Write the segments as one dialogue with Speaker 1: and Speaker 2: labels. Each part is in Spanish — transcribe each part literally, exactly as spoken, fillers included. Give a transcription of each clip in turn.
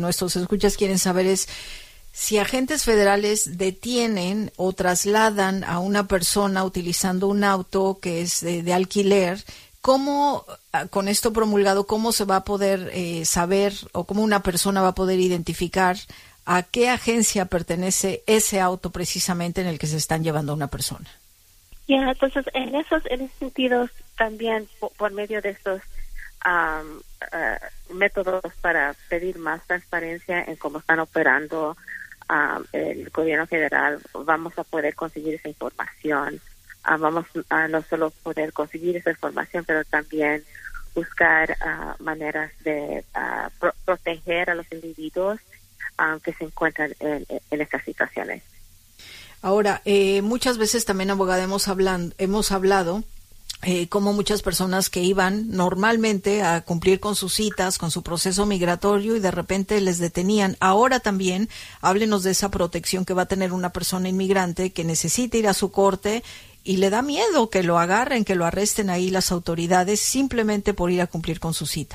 Speaker 1: nuestros escuchas quieren saber es si agentes federales detienen o trasladan a una persona utilizando un auto que es de, de alquiler, ¿cómo, con esto promulgado, cómo se va a poder eh, saber o cómo una persona va a poder identificar a qué agencia pertenece ese auto precisamente en el que se están llevando a una persona?
Speaker 2: Ya, yeah, entonces en esos, en esos sentidos también por, por medio de estos um, uh, métodos para pedir más transparencia en cómo están operando Um, el gobierno federal, vamos a poder conseguir esa información. Uh, vamos a no solo poder conseguir esa información, pero también buscar uh, maneras de uh, pro- proteger a los individuos um, que se encuentran en, en estas situaciones.
Speaker 1: Ahora, eh, muchas veces también, abogada, hemos, hablan, hemos hablado Eh, como muchas personas que iban normalmente a cumplir con sus citas, con su proceso migratorio y de repente les detenían. Ahora también, háblenos de esa protección que va a tener una persona inmigrante que necesita ir a su corte y le da miedo que lo agarren, que lo arresten ahí las autoridades simplemente por ir a cumplir con su cita.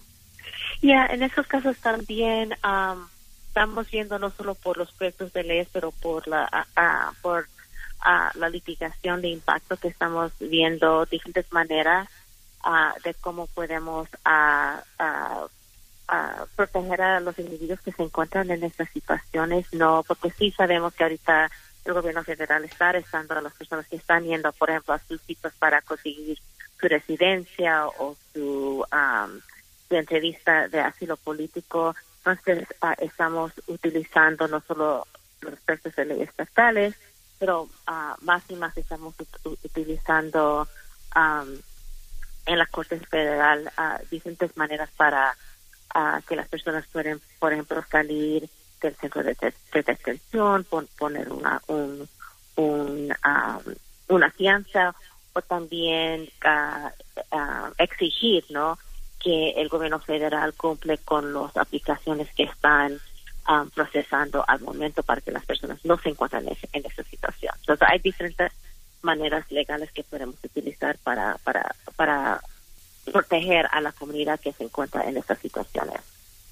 Speaker 2: Ya, yeah, en esos casos también um, estamos viendo no solo por los proyectos de leyes, pero por la uh, uh, por Uh, la litigación de impacto que estamos viendo diferentes maneras uh, de cómo podemos uh, uh, uh, proteger a los individuos que se encuentran en estas situaciones, no, porque sí sabemos que ahorita el gobierno federal está arrestando a las personas que están yendo, por ejemplo, a sus citas para conseguir su residencia o su, um, su entrevista de asilo político. Entonces uh, estamos utilizando no solo los proyectos de ley estatales, pero uh, más y más estamos ut- utilizando um, en la Corte Federal uh, diferentes maneras para uh, que las personas pueden, por ejemplo, salir del centro de, de, de detención, pon, poner una un, un, um, una fianza o también uh, uh, exigir, ¿no?, que el gobierno federal cumple con las aplicaciones que están Um, procesando al momento para que las personas no se encuentren en, en esa situación. Entonces hay diferentes maneras legales que podemos utilizar para para para proteger a la comunidad que se encuentra en estas situaciones.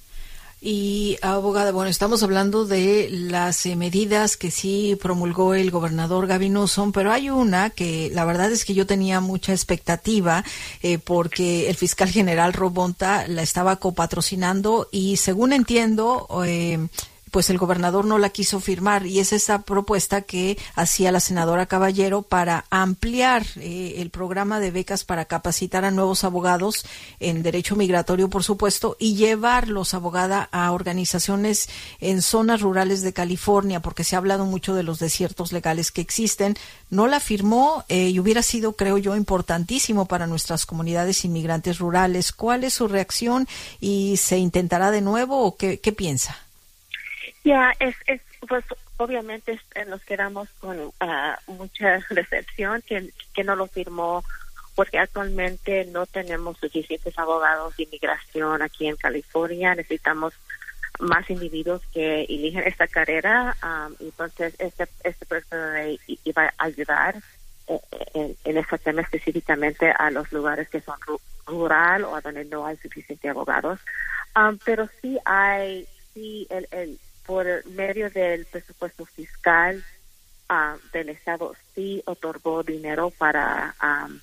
Speaker 1: Y, abogada, bueno, estamos hablando de las eh, medidas que sí promulgó el gobernador Gavin Newsom, pero hay una que la verdad es que yo tenía mucha expectativa eh, porque el fiscal general Rob Bonta la estaba copatrocinando y, según entiendo, eh, pues el gobernador no la quiso firmar, y es esa propuesta que hacía la senadora Caballero para ampliar eh, el programa de becas para capacitar a nuevos abogados en derecho migratorio, por supuesto, y llevarlos, abogada, a organizaciones en zonas rurales de California, porque se ha hablado mucho de los desiertos legales que existen. No la firmó eh, y hubiera sido, creo yo, importantísimo para nuestras comunidades inmigrantes rurales. ¿Cuál es su reacción y se intentará de nuevo o qué, qué piensa?
Speaker 2: Ya, es, es, pues obviamente nos quedamos con uh, mucha decepción que, que no lo firmó, porque actualmente no tenemos suficientes abogados de inmigración aquí en California. Necesitamos más individuos que eligen esta carrera, um, entonces este, este proyecto de ley iba a ayudar en, en este tema específicamente a los lugares que son rural o a donde no hay suficientes abogados, um, pero sí hay, sí el, el por medio del presupuesto fiscal uh, del Estado sí otorgó dinero para um,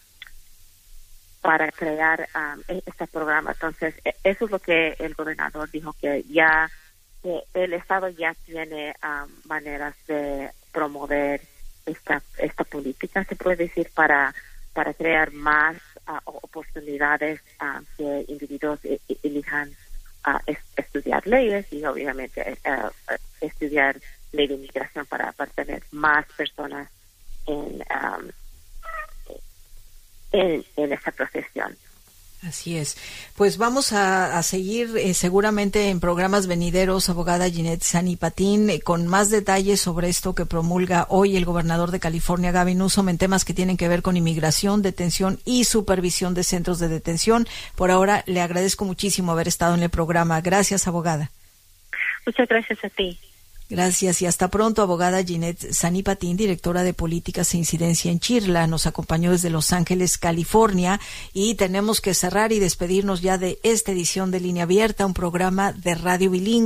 Speaker 2: para crear um, este programa. Entonces, eso es lo que el gobernador dijo, que ya que el Estado ya tiene um, maneras de promover esta esta política, se puede decir, para para crear más uh, oportunidades uh, que individuos e- e- elijan Uh, es, estudiar leyes y obviamente uh, estudiar ley de inmigración para, para tener más personas en, um, en, en esta profesión.
Speaker 1: Así es. Pues vamos a, a seguir eh, seguramente en programas venideros, abogada Ginette Sani-Patín, eh, con más detalles sobre esto que promulga hoy el gobernador de California, Gavin Newsom, en temas que tienen que ver con inmigración, detención y supervisión de centros de detención. Por ahora, le agradezco muchísimo haber estado en el programa. Gracias, abogada.
Speaker 2: Muchas gracias a ti.
Speaker 1: Gracias y hasta pronto, abogada Ginette Sani-Patín, directora de Políticas e Incidencia en Chirla. Nos acompañó desde Los Ángeles, California, y tenemos que cerrar y despedirnos ya de esta edición de Línea Abierta, un programa de Radio Bilingüe.